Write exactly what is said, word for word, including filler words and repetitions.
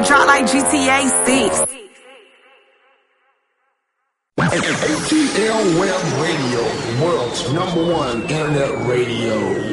drop like G T A six. A T L Web Radio, world's number one internet radio.